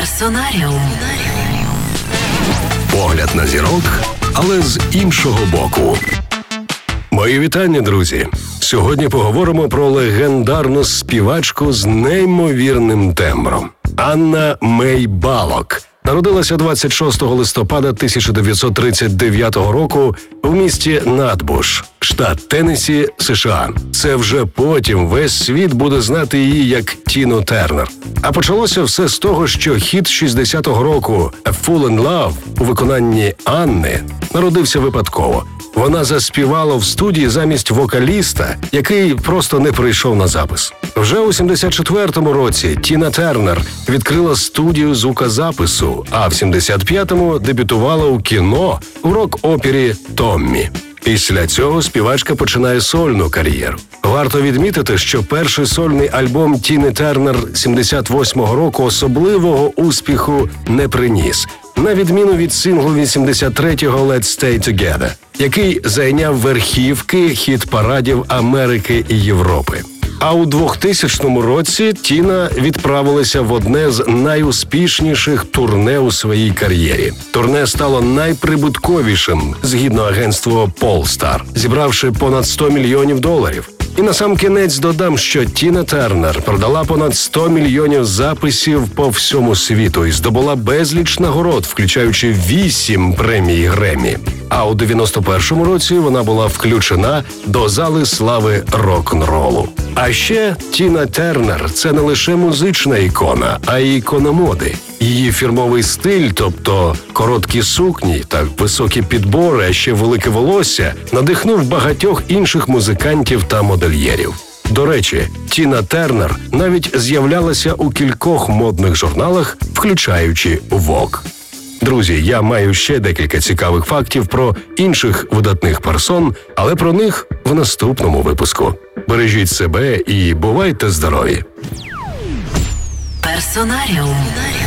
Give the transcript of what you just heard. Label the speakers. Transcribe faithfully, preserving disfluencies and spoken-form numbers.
Speaker 1: Персонаріум.
Speaker 2: Погляд на зірок, але з іншого боку. Мої вітання, друзі! Сьогодні поговоримо про легендарну співачку з неймовірним тембром. Анна Мей Балок. Народилася двадцять шостого листопада тисяча дев'ятсот тридцять дев'ятого року в місті Натбуш, штат Теннессі, США. Це вже потім весь світ буде знати її як Тіну Тернер. А почалося все з того, що хіт шістдесятого року «A Fool in Love» у виконанні Анни народився випадково. Вона заспівала в студії замість вокаліста, який просто не прийшов на запис. Вже у сімдесят четвертому році Тіна Тернер відкрила студію звукозапису, а в сімдесят п'ятому дебютувала у кіно у рок-опері «Томмі». Після цього співачка починає сольну кар'єру. Варто відмітити, що перший сольний альбом Тіни Тернер сімдесят восьмого року особливого успіху не приніс, на відміну від синглу вісімдесят третього «Let's Stay Together», який зайняв верхівки хіт-парадів Америки і Європи. А у двохтисячному році Тіна відправилася в одне з найуспішніших турне у своїй кар'єрі. Турне стало найприбутковішим, згідно агентства Pollstar, зібравши понад сто мільйонів доларів. І насамкінець додам, що Тіна Тернер продала понад сто мільйонів записів по всьому світу і здобула безліч нагород, включаючи вісім премій Греммі. А у дев'яносто першому році вона була включена до зали слави рок-н-ролу. А ще Тіна Тернер – це не лише музична ікона, а й ікона моди. Її фірмовий стиль, тобто короткі сукні та високі підбори, а ще велике волосся, надихнув багатьох інших музикантів та модельєрів. До речі, Тіна Тернер навіть з'являлася у кількох модних журналах, включаючи Vogue. Друзі, я маю ще декілька цікавих фактів про інших видатних персон, але про них в наступному випуску. Бережіть себе і бувайте здорові!
Speaker 1: Персонаріум.